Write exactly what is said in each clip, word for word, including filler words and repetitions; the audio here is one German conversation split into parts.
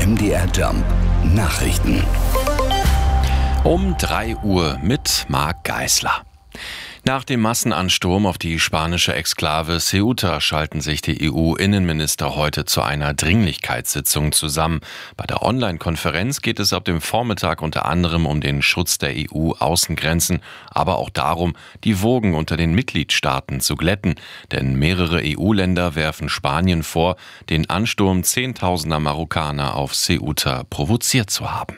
M D R Jump Nachrichten. Um drei Uhr mit Marc Geisler. Nach dem Massenansturm auf die spanische Exklave Ceuta schalten sich die E U-Innenminister heute zu einer Dringlichkeitssitzung zusammen. Bei der Online-Konferenz geht es ab dem Vormittag unter anderem um den Schutz der E U-Außengrenzen, aber auch darum, die Wogen unter den Mitgliedstaaten zu glätten. Denn mehrere E U-Länder werfen Spanien vor, den Ansturm zehntausender Marokkaner auf Ceuta provoziert zu haben.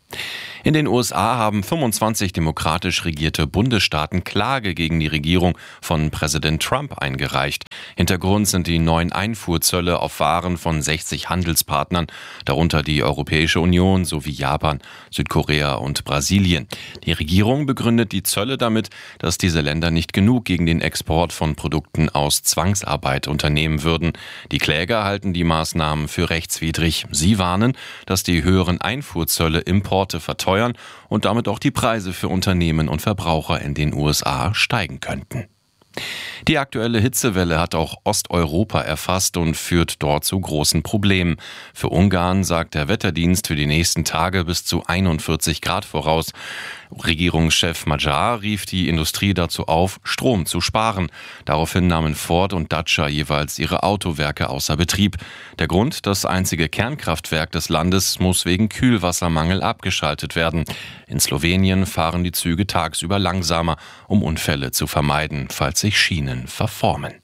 In den U S A haben fünfundzwanzig demokratisch regierte Bundesstaaten Klage gegen die Regierung von Präsident Trump eingereicht. Hintergrund sind die neuen Einfuhrzölle auf Waren von sechzig Handelspartnern, darunter die Europäische Union sowie Japan, Südkorea und Brasilien. Die Regierung begründet die Zölle damit, dass diese Länder nicht genug gegen den Export von Produkten aus Zwangsarbeit unternehmen würden. Die Kläger halten die Maßnahmen für rechtswidrig. Sie warnen, dass die höheren Einfuhrzölle Importe verteuern und damit auch die Preise für Unternehmen und Verbraucher in den U S A steigen könnten. Die aktuelle Hitzewelle hat auch Osteuropa erfasst und führt dort zu großen Problemen. Für Ungarn sagt der Wetterdienst für die nächsten Tage bis zu einundvierzig Grad voraus. Regierungschef Magyar rief die Industrie dazu auf, Strom zu sparen. Daraufhin nahmen Ford und Dacia jeweils ihre Autowerke außer Betrieb. Der Grund: das einzige Kernkraftwerk des Landes muss wegen Kühlwassermangel abgeschaltet werden. In Slowenien fahren die Züge tagsüber langsamer, um Unfälle zu vermeiden, falls sich Schienen verformen.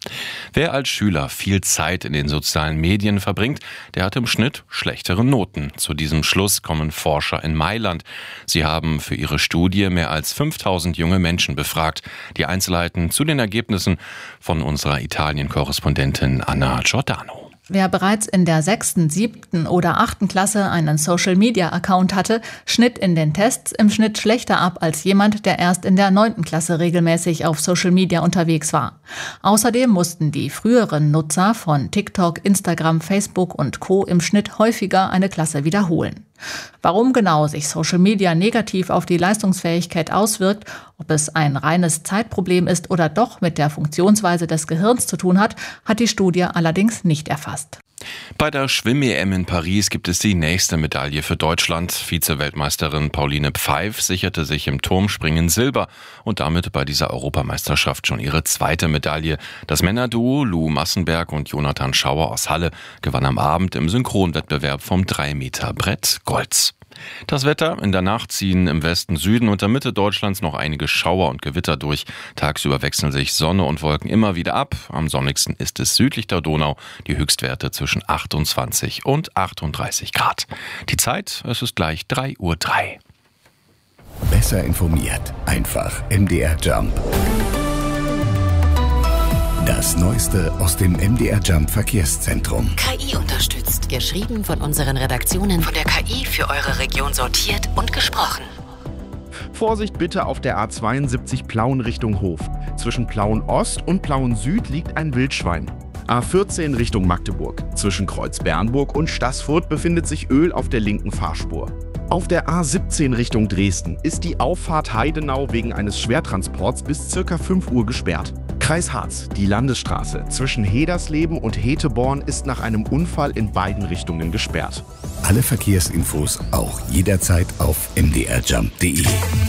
Wer als Schüler viel Zeit in den sozialen Medien verbringt, der hat im Schnitt schlechtere Noten. Zu diesem Schluss kommen Forscher in Mailand. Sie haben für ihre Studie mehr als fünftausend junge Menschen befragt. Die Einzelheiten zu den Ergebnissen von unserer Italien-Korrespondentin Anna Giordano. Wer bereits in der sechsten, siebten oder achten Klasse einen Social-Media-Account hatte, schnitt in den Tests im Schnitt schlechter ab als jemand, der erst in der neunten Klasse regelmäßig auf Social Media unterwegs war. Außerdem mussten die früheren Nutzer von TikTok, Instagram, Facebook und Co. im Schnitt häufiger eine Klasse wiederholen. Warum genau sich Social Media negativ auf die Leistungsfähigkeit auswirkt, ob es ein reines Zeitproblem ist oder doch mit der Funktionsweise des Gehirns zu tun hat, hat die Studie allerdings nicht erfasst. Bei der Schwimm-E M in Paris gibt es die nächste Medaille für Deutschland. Vize-Weltmeisterin Pauline Pfeif sicherte sich im Turmspringen Silber und damit bei dieser Europameisterschaft schon ihre zweite Medaille. Das Männerduo Lou Massenberg und Jonathan Schauer aus Halle gewann am Abend im Synchronwettbewerb vom drei Meter Brett Gold. Das Wetter: in der Nacht ziehen im Westen, Süden und der Mitte Deutschlands noch einige Schauer und Gewitter durch. Tagsüber wechseln sich Sonne und Wolken immer wieder ab. Am sonnigsten ist es südlich der Donau, die Höchstwerte zwischen achtundzwanzig und achtunddreißig Grad. Die Zeit: es ist gleich drei Uhr drei. Besser informiert, einfach M D R Jump. Das Neueste aus dem M D R Jump Verkehrszentrum. K I unterstützt. Geschrieben von unseren Redaktionen. Von der K I für eure Region sortiert und gesprochen. Vorsicht bitte auf der A zweiundsiebzig Plauen Richtung Hof. Zwischen Plauen Ost und Plauen Süd liegt ein Wildschwein. A vierzehn Richtung Magdeburg. Zwischen Kreuz Bernburg und Staßfurt befindet sich Öl auf der linken Fahrspur. Auf der A siebzehn Richtung Dresden ist die Auffahrt Heidenau wegen eines Schwertransports bis ca. fünf Uhr gesperrt. Kreis Harz, die Landesstraße zwischen Hedersleben und Heteborn ist nach einem Unfall in beiden Richtungen gesperrt. Alle Verkehrsinfos auch jederzeit auf m d r jump punkt d e.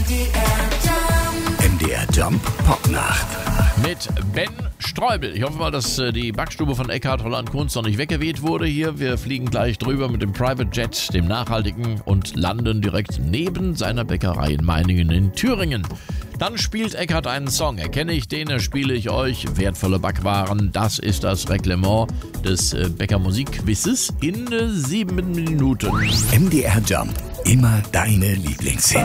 M D R Jump Popnacht. Mit Ben Streubel. Ich hoffe mal, dass die Backstube von Eckhard Holland Kunst noch nicht weggeweht wurde hier. Wir fliegen gleich drüber mit dem Private Jet, dem nachhaltigen, und landen direkt neben seiner Bäckerei in Meiningen in Thüringen. Dann spielt Eckhard einen Song. Erkenne ich den, spiele ich euch. Wertvolle Backwaren. Das ist das Reglement des Bäckermusikquizzes in sieben Minuten. M D R Jump. Immer deine Lieblingshits.